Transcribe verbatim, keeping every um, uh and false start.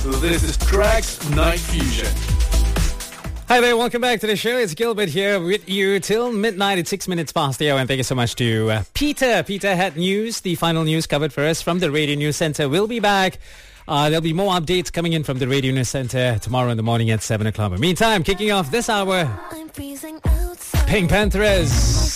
This is Tracks Night Fusion. Hi there, welcome back to the show. It's Gilbert here with you till midnight. It's six minutes past the hour, and thank you so much to uh, Peter. Peter had news, the final news covered for us from the Radio News Centre. We'll be back. Uh, there'll be more updates coming in from the Radio News Centre tomorrow in the morning at seven o'clock. But meantime, kicking off this hour, Pink Panthers.